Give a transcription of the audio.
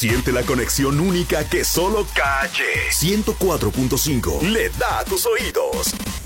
Siente la conexión única que solo Calle 104.5 le da a tus oídos.